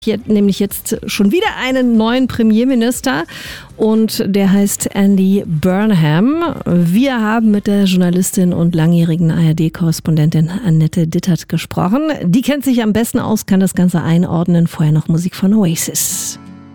Hier nämlich jetzt schon wieder einen neuen Premierminister und der heißt Andy Burnham. Wir haben mit der Journalistin und langjährigen ARD-Korrespondentin Annette Dittert gesprochen. Die kennt sich am besten aus, kann das Ganze einordnen. Vorher noch Musik von Oasis.